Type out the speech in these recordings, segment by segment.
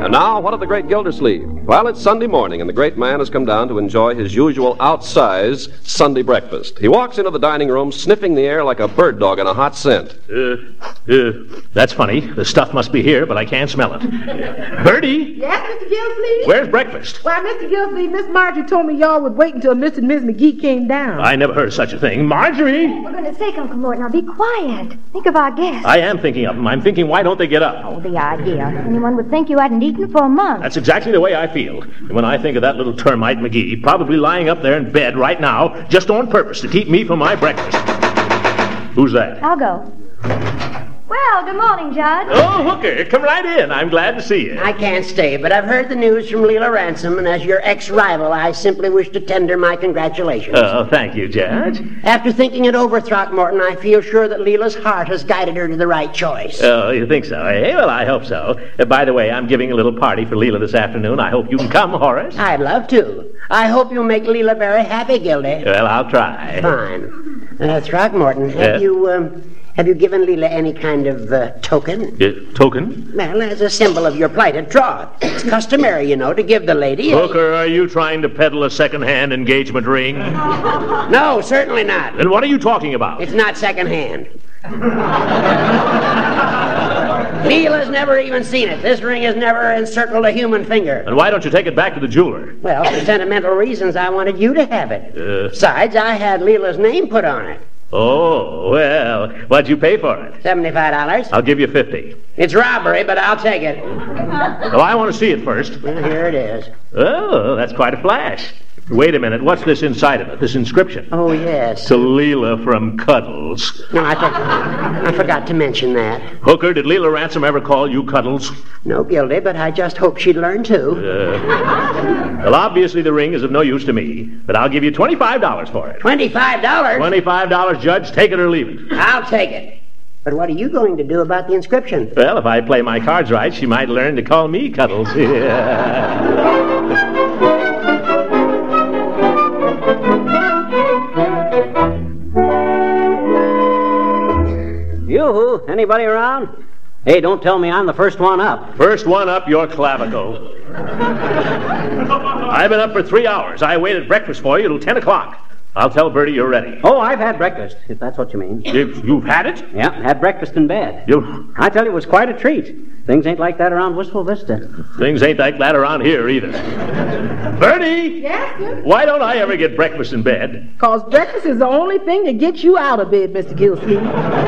And now, what of the great Gildersleeve? Well, it's Sunday morning, and the great man has come down to enjoy his usual outsized Sunday breakfast. He walks into the dining room, sniffing the air like a bird dog in a hot scent. That's funny. The stuff must be here, but I can't smell it. Bertie? Yes, Mr. Gildersleeve? Where's breakfast? Why, Mr. Gildersleeve, Miss Marjorie told me y'all would wait until Mr. and Miss McGee came down. I never heard of such a thing. Marjorie! For goodness sake, Uncle Mort, now be quiet. Think of our guests. I am thinking of them. I'm thinking, why don't they get up? Oh, the idea. Anyone would think you hadn't eaten for a month. That's exactly the way I feel. And when I think of that little termite McGee, probably lying up there in bed right now, just on purpose to keep me from my breakfast. Who's that? I'll go. Well, good morning, Judge. Oh, Hooker, come right in. I'm glad to see you. I can't stay, but I've heard the news from Leela Ransom, and as your ex-rival, I simply wish to tender my congratulations. Oh, thank you, Judge. After thinking it over, Throckmorton, I feel sure that Leela's heart has guided her to the right choice. Oh, you think so, eh? Well, I hope so. By the way, I'm giving a little party for Leela this afternoon. I hope you can come, Horace. I'd love to. I hope you'll make Leela very happy, Gildy. Well, I'll try. Fine. Throckmorton, have you given Leela any kind of token? Token? Well, as a symbol of your plighted troth. It's customary, you know, to give the lady Hooker, are you trying to peddle a second-hand engagement ring? No, certainly not. Then what are you talking about? It's not second-hand. Leela's never even seen it. This ring has never encircled a human finger. And why don't you take it back to the jeweler? Well, for sentimental reasons, I wanted you to have it. Besides, I had Leela's name put on it. Oh, well, what'd you pay for it? $75. I'll give you 50. It's robbery, but I'll take it. Well, I want to see it first. Well, here it is. Oh, that's quite a flash. Wait a minute. What's this inside of it, this inscription? Oh, yes. To Leela from Cuddles. No, I forgot to mention that. Hooker, did Leela Ransom ever call you Cuddles? No, Gildy, but I just hope she'd learn to. Well, obviously the ring is of no use to me, but I'll give you $25 for it. $25? $25, Judge. Take it or leave it. I'll take it. But what are you going to do about the inscription? Well, if I play my cards right, she might learn to call me Cuddles. Yoo-hoo, anybody around? Hey, don't tell me I'm the first one up. First one up, your clavicle. I've been up for 3 hours. I waited breakfast for you till 10 o'clock. I'll tell Bertie you're ready. Oh, I've had breakfast, if that's what you mean. You've had it? Yeah, had breakfast in bed. I tell you, it was quite a treat. Things ain't like that around Wistful Vista. Things ain't like that around here either. Bertie! Yes, sir? Why don't I ever get breakfast in bed? Because breakfast is the only thing that gets you out of bed, Mr. Gildersleeve.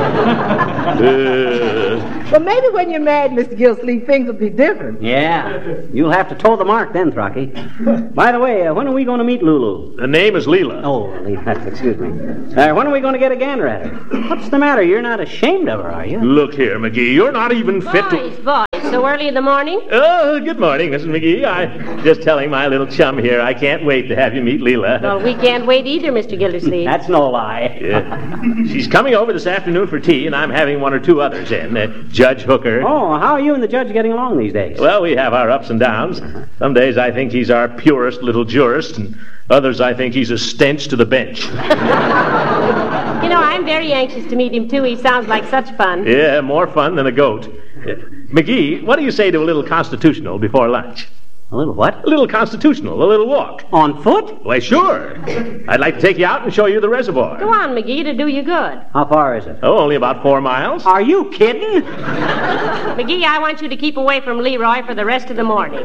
Well, maybe when you're married, Mr. Gildersleeve, things will be different. Yeah, you'll have to toe the mark then, Throcky. By the way, when are we going to meet Lulu? The name is Leela. Oh, excuse me. When are we going to get a gander at her? What's the matter? You're not ashamed of her, are you? Look here, McGee. You're not even fit to... Boys, so early in the morning? Oh, good morning, Mrs. McGee. I'm just telling my little chum here I can't wait to have you meet Leela. Well, we can't wait either, Mr. Gildersleeve. That's no lie. She's coming over this afternoon for tea, and I'm having one or two others in. Judge Hooker. Oh, how are you and the judge getting along these days? Well, we have our ups and downs. Some days I think he's our purest little jurist, and others I think he's a stench to the bench. You know, I'm very anxious to meet him, too. He sounds like such fun. Yeah, more fun than a goat. McGee, what do you say to a little constitutional before lunch? A little what? A little constitutional, a little walk. On foot? Why, sure. I'd like to take you out and show you the reservoir. Go on, McGee, to do you good. How far is it? Oh, only about 4 miles. Are you kidding? McGee, I want you to keep away from Leroy for the rest of the morning.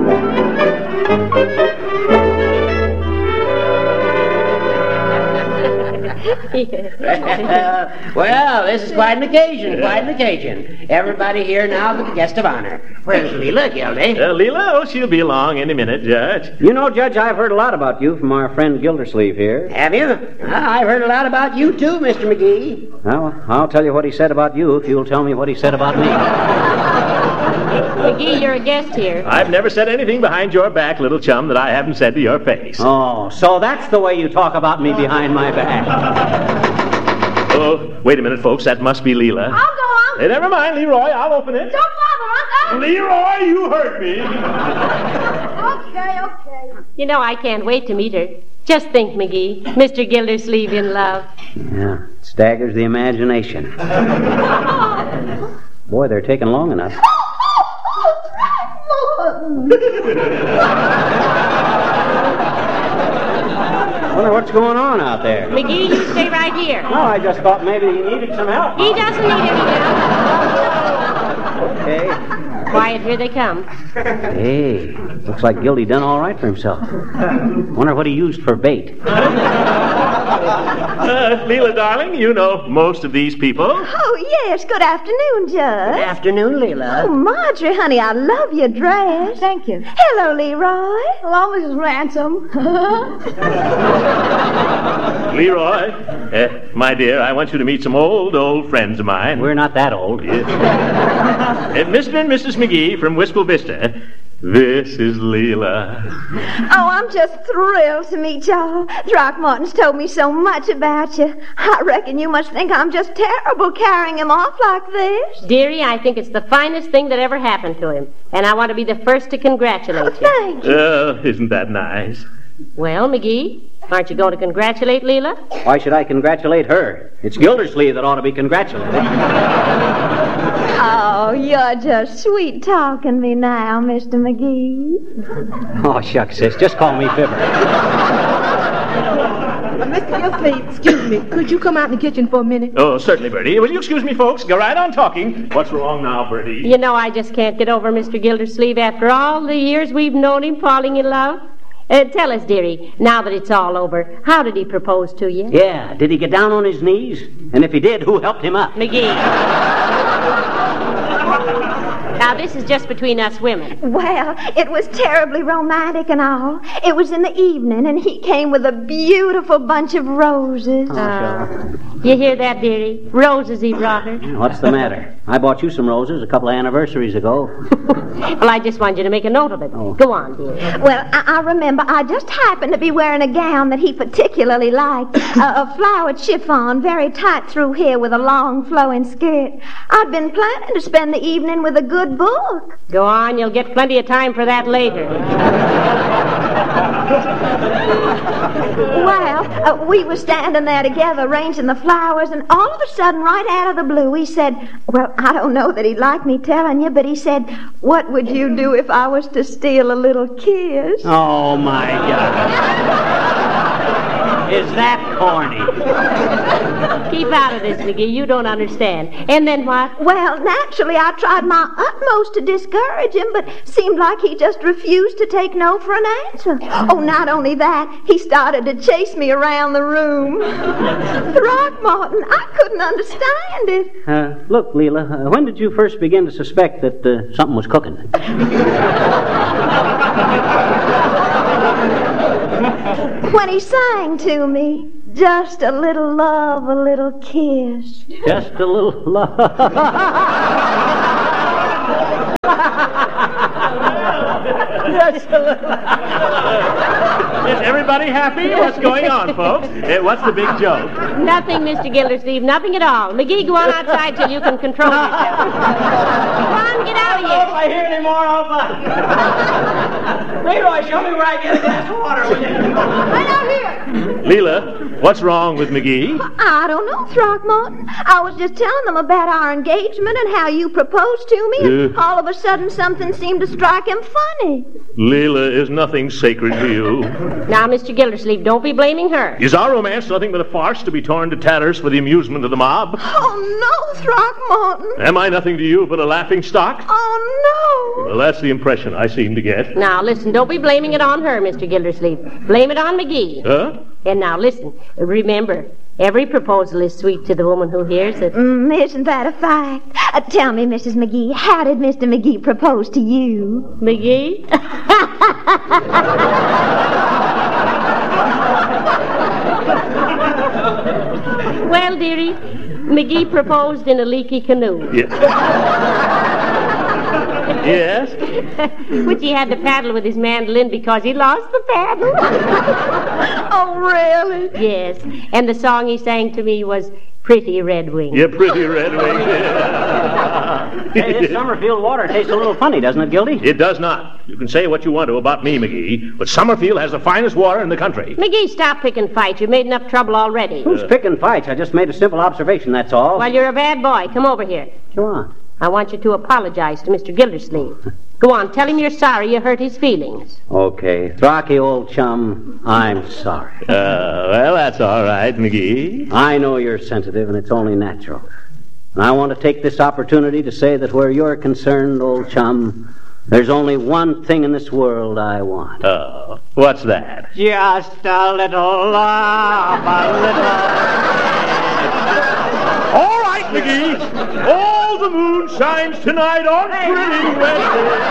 Well, this is quite an occasion, Everybody here now but the guest of honor. Where's Leela, Gildy? Leela? Oh, she'll be along any minute, Judge. You know, Judge, I've heard a lot about you from our friend Gildersleeve here. Have you? I've heard a lot about you, too, Mr. McGee. Well, I'll tell you what he said about you if you'll tell me what he said about me. McGee, you're a guest here. I've never said anything behind your back, little chum, that I haven't said to your face. Oh, so that's the way you talk about me behind my back. Oh, wait a minute, folks. That must be Leela. I'll go, Uncle. Hey, never mind, Leroy. I'll open it. Don't bother, Uncle. Leroy, you hurt me. Okay. You know, I can't wait to meet her. Just think, McGee, Mr. Gildersleeve in love. Yeah, it staggers the imagination. Boy, they're taking long enough. Wonder what's going on out there. McGee, you stay right here. No, I just thought maybe he needed some help. He doesn't need any help. Okay. Quiet, here they come. Hey, looks like Gildy done all right for himself. Wonder what he used for bait. Leela, darling, you know most of these people. Oh, yes. Good afternoon, Judge. Good afternoon, Leela. Oh, Marjorie, honey, I love your dress. Thank you. Hello, Leroy. Hello, Mrs. Ransom. Leroy, my dear, I want you to meet some old friends of mine. We're not that old. Mr. and Mrs. McGee from Wistful Vista. This is Leela. Oh, I'm just thrilled to meet y'all. Throckmorton's told me so much about you. I reckon you must think I'm just terrible carrying him off like this. Dearie, I think it's the finest thing that ever happened to him. And I want to be the first to congratulate you. Thank you. Isn't that nice? Well, McGee, aren't you going to congratulate Leela? Why should I congratulate her? It's Gildersleeve that ought to be congratulated. Oh, you're just sweet-talking me now, Mr. McGee. Oh, shucks, sis. Just call me Fibber. Mr. Gildersleeve, excuse me. Could you come out in the kitchen for a minute? Oh, certainly, Bertie. Will you excuse me, folks? Go right on talking. What's wrong now, Bertie? You know, I just can't get over Mr. Gildersleeve after all the years we've known him falling in love. Tell us, dearie, now that it's all over, how did he propose to you? Yeah, did he get down on his knees? And if he did, who helped him up? McGee. Now, this is just between us women. Well, it was terribly romantic and all. It was in the evening, and he came with a beautiful bunch of roses. You hear that, dearie? Roses he brought her. What's the matter? I bought you some roses a couple of anniversaries ago. Well, I just wanted you to make a note of it. Oh. Go on, dearie. Well, I remember I just happened to be wearing a gown that he particularly liked. A flowered chiffon, very tight through here with a long flowing skirt. I'd been planning to spend the evening with a good book. Go on, you'll get plenty of time for that later. Well, we were standing there together arranging the flowers, and all of a sudden, right out of the blue, he said, well, I don't know that he'd like me telling you, but he said, what would you do if I was to steal a little kiss? Oh, my God. Is that corny? Keep out of this, McGee. You don't understand. And then what? Well, naturally, I tried my utmost to discourage him, but seemed like he just refused to take no for an answer. Oh, not only that, he started to chase me around the room. Throckmorton, I couldn't understand it. Look, Leela, when did you first begin to suspect that something was cooking? When he sang to me, just a little love, a little kiss. Just a little love. Just a little. Is everybody happy? What's going on, folks? What's the big joke? Nothing, Mr. Gildersleeve, nothing at all. McGee, go on outside till you can control yourself. Come on, get out of here. If I hear any more, I'll Leroy, show me where I get a glass of water. Right out here. Leela, what's wrong with McGee? I don't know, Throckmorton. I was just telling them about our engagement and how you proposed to me, and all of a sudden something seemed to strike him funny. Leela, is nothing sacred to you? Now, Mr. Gildersleeve, don't be blaming her. Is our romance nothing but a farce to be torn to tatters for the amusement of the mob? Oh, no, Throckmorton. Am I nothing to you but a laughing stock? Oh, no. Well, that's the impression I seem to get. Now, listen, don't be blaming it on her, Mr. Gildersleeve. Blame it on McGee. Huh? And now, listen, remember, every proposal is sweet to the woman who hears it. Isn't that a fact? Tell me, Mrs. McGee, how did Mr. McGee propose to you? McGee? Well, dearie, McGee proposed in a leaky canoe. Yeah. Yes? Which he had to paddle with his mandolin because he lost the paddle. Oh, really? Yes. And the song he sang to me was Pretty Red Wings. Yeah, Pretty Red Wings. Hey, this Summerfield water tastes a little funny, doesn't it, Gildy? It does not. You can say what you want to about me, McGee, but Summerfield has the finest water in the country. McGee, stop picking fights. You made enough trouble already. Who's picking fights? I just made a simple observation, that's all. Well, you're a bad boy. Come over here. Come on. I want you to apologize to Mr. Gildersleeve. Go on, tell him you're sorry you hurt his feelings. Okay, Throcky, old chum, I'm sorry. Well, that's all right, McGee. I know you're sensitive, and it's only natural. And I want to take this opportunity to say that where you're concerned, old chum, there's only one thing in this world I want. Oh, what's that? Just a little love, a little... All right, McGee. All the moon shines tonight on pretty red.